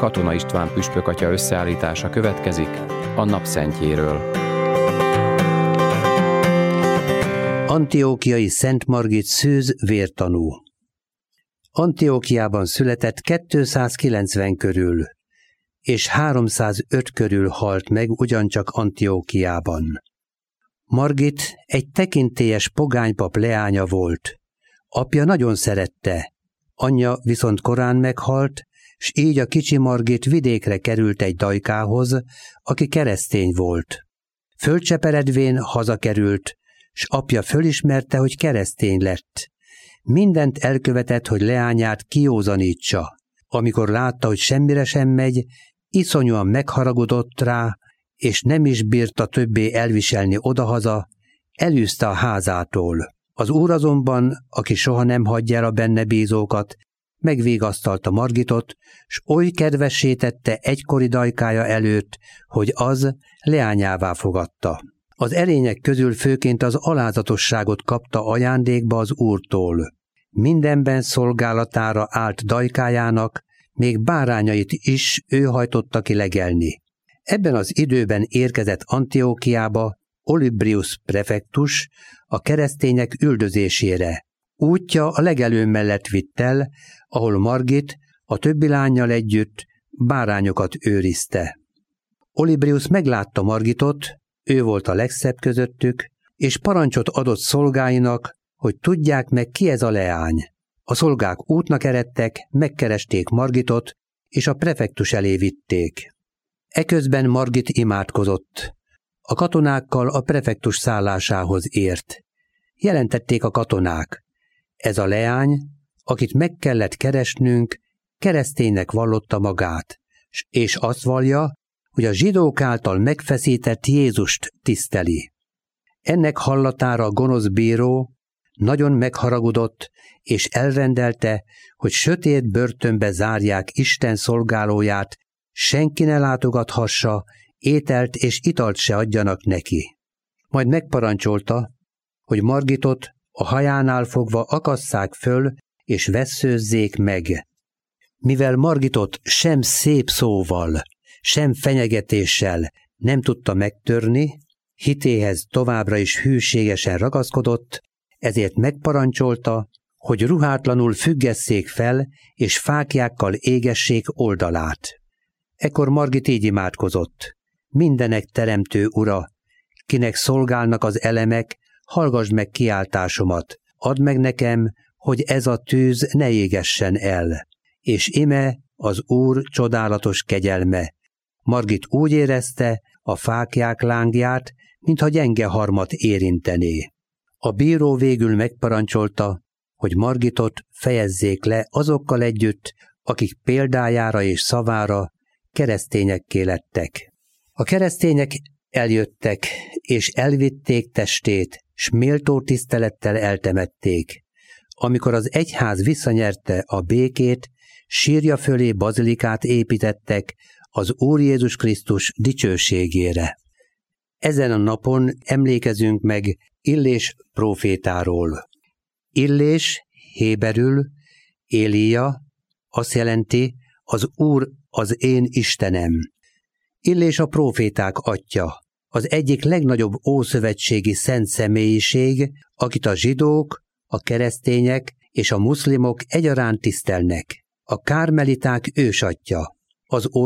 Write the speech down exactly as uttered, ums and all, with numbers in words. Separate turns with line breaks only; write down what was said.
Katona István püspökatya összeállítása következik a napszentjéről.
Antiochiai Szent Margit szűz vértanú. Antiochiában született kétszázkilencven körül, és háromszázöt körül halt meg ugyancsak Antiochiában. Margit egy tekintélyes pogánypap leánya volt. Apja nagyon szerette, anyja viszont korán meghalt, s így a kicsi Margit vidékre került egy dajkához, aki keresztény volt. Fölcseperedvén hazakerült, s apja fölismerte, hogy keresztény lett. Mindent elkövetett, hogy leányát kiózanítsa. Amikor látta, hogy semmire sem megy, iszonyúan megharagudott rá, és nem is bírta többé elviselni odahaza, elűzte a házától. Az úr azonban, aki soha nem hagyja el a benne bízókat, megvégasztalta Margitot, s oly kedvessé tette egykori dajkája előtt, hogy az leányává fogadta. Az erények közül főként az alázatosságot kapta ajándékba az úrtól. Mindenben szolgálatára állt dajkájának, még bárányait is ő hajtotta ki legelni. Ebben az időben érkezett Antiochiába Olybrius prefektus a keresztények üldözésére. Útja a legelő mellett vitt el, ahol Margit a többi lánnyal együtt bárányokat őrizte. Olybrius meglátta Margitot, ő volt a legszebb közöttük, és parancsot adott szolgáinak, hogy tudják meg, ki ez a leány. A szolgák útnak eredtek, megkeresték Margitot, és a prefektus elé vitték. Eközben Margit imádkozott. A katonákkal a prefektus szállásához ért. Jelentették a katonák. Ez a leány, akit meg kellett keresnünk, kereszténynek vallotta magát, és azt vallja, hogy a zsidók által megfeszített Jézust tiszteli. Ennek hallatára a gonosz bíró nagyon megharagudott, és elrendelte, hogy sötét börtönbe zárják Isten szolgálóját, senki ne látogathassa, ételt és italt se adjanak neki. Majd megparancsolta, hogy Margitot a hajánál fogva akasszák föl, és vesszőzzék meg. Mivel Margitot sem szép szóval, sem fenyegetéssel nem tudta megtörni, hitéhez továbbra is hűségesen ragaszkodott, ezért megparancsolta, hogy ruhátlanul függesszék fel, és fáklyákkal égessék oldalát. Ekkor Margit így imádkozott: mindenek teremtő Ura, kinek szolgálnak az elemek, hallgasd meg kiáltásomat, add meg nekem, hogy ez a tűz ne égessen el. És ime az Úr csodálatos kegyelme. Margit úgy érezte a fáklyák lángját, mintha gyenge harmat érintené. A bíró végül megparancsolta, hogy Margitot fejezzék le azokkal együtt, akik példájára és szavára keresztényekké lettek. A keresztények eljöttek, és elvitték testét, s méltó tisztelettel eltemették. Amikor az egyház visszanyerte a békét, sírja fölé bazilikát építettek az Úr Jézus Krisztus dicsőségére. Ezen a napon emlékezünk meg Illés prófétáról. Illés héberül Élia azt jelenti, az Úr az én Istenem. Illés a próféták atya, az egyik legnagyobb ószövetségi szent személyiség, akit a zsidók, a keresztények és a muszlimok egyaránt tisztelnek. A kármeliták ősatja. Az